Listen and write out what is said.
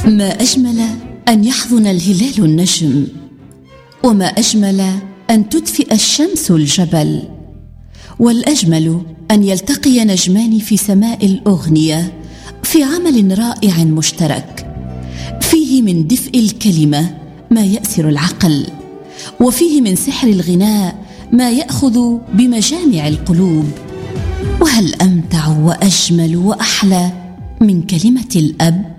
ما أجمل أن يحضن الهلال النجم، وما أجمل أن تدفئ الشمس الجبل، والأجمل أن يلتقي نجمان في سماء الأغنية في عمل رائع مشترك، فيه من دفء الكلمة ما يأسر العقل، وفيه من سحر الغناء ما يأخذ بمجامع القلوب. وهل أمتع وأجمل وأحلى من كلمة الأب؟